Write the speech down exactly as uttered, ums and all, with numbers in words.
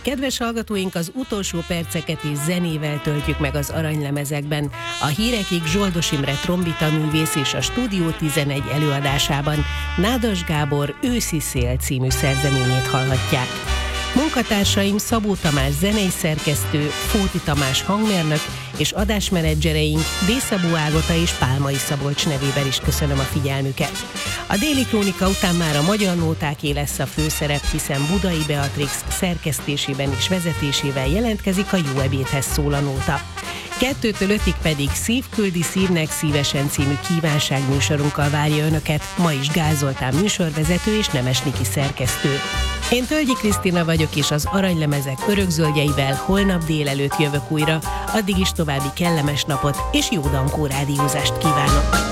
Kedves hallgatóink, az utolsó perceket és zenével töltjük meg az aranylemezekben. A hírekig Zsoldos Imre trombita művész és a Stúdió tizenegy előadásában Nádas Gábor Őszi szél című szerzeményét hallhatják. Munkatársaim Szabó Tamás zenei szerkesztő, Fóti Tamás hangmérnök és adásmenedzsereink D-Szabó Ágota és Pálmai Szabolcs nevében is köszönöm a figyelmüket. A Déli Krónika után már a Magyar Nótáké lesz a főszerep, hiszen Budai Beatrix szerkesztésében és vezetésével jelentkezik a Jó ebédhez szól a nóta. Kettőtől ötig pedig Szív küldi szívnek szívesen című kívánságműsorunkkal várja önöket, ma is Gál Zoltán műsorvezető és Nemes Niki szerkesztő. Én Tölgyi Krisztina vagyok, és az aranylemezek örökzöldjeivel holnap délelőtt jövök újra. Addig is további kellemes napot és jó dankó rádiózást kívánok!